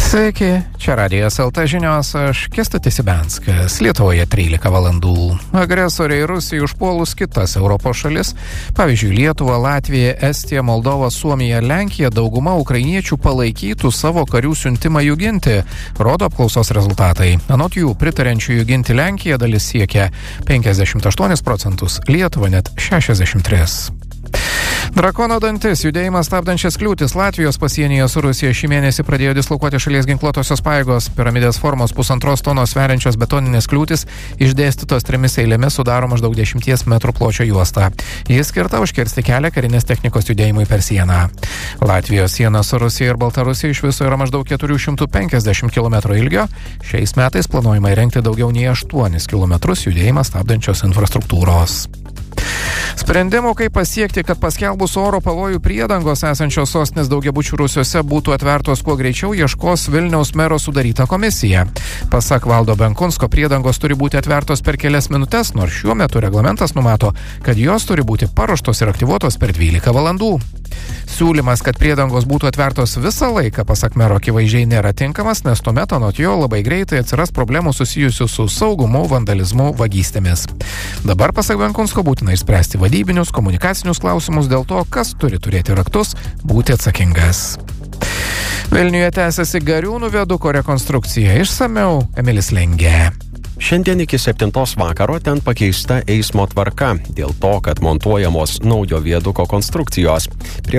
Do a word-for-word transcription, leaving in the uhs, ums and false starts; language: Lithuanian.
Sveiki, čia Radijas L T žinios, aš Kęstutis Ibenskas. Lietuvoje trylika valandų. Agresoriai Rusijai užpuolus kitas Europos šalis, pavyzdžiui, Lietuva, Latvija, Estija, Moldova, Suomija, Lenkija, dauguma ukrainiečių palaikytų savo karių siuntimą jų ginti, rodo apklausos rezultatai. Anot jų, pritarančių jų ginti Lenkiją dalis siekia penkiasdešimt aštuonis procentus, Lietuva net šešiasdešimt tris. Drakono dantis judėjimas stabdančias kliūtis Latvijos pasienyje su Rusija šį mėnesį pradėjo dislokuoti šalies ginkluotosios pajėgos. Piramidės formos pusantros tonos sveriančios betoninės kliūtis išdėstytos trimis eilėmis sudaro maždaug dešimties metrų pločio juostą. Jis skirta užkirsti kelią karinės technikos judėjimui per sieną. Latvijos siena su Rusija ir Baltarusija iš viso yra maždaug keturi šimtai penkiasdešimt kilometrų ilgio. Šiais metais planuojama įrengti daugiau nei aštuonis kilometrus judėjimą stabdančios infrastruktūros. Sprendimų, kaip pasiekti, kad paskelbus oro pavojų priedangos esančios sostinės daugiabučių rūsiuose būtų atvertos kuo greičiau, ieškos Vilniaus mero sudaryta komisija. Pasak Valdo Benkunsko, priedangos turi būti atvertos per kelias minutes, nors šiuo metu reglamentas numato, kad jos turi būti paruoštos ir aktyvuotos per dvylika valandų. Siūlymas, kad priedangos būtų atvertos visą laiką, pasak mero, akivaizdžiai nėra tinkamas, nes tuomet anot jo labai greitai atsiras problemų susijusių su saugumu, vandalizmu, vagystėmis. Dabar, pasak Benkunsko, būtina išspręsti vadybinius, komunikacinius klausimus dėl to, kas turi turėti raktus, būti atsakingas. Vilniuje tęsiasi Gariūnų viaduko rekonstrukcija. Išsamiau Emilis Lengė. Šiandien iki septintos vakaro ten pakeista eismo tvarka dėl to, kad montuojamos naujo viaduko konstrukcijos. Prie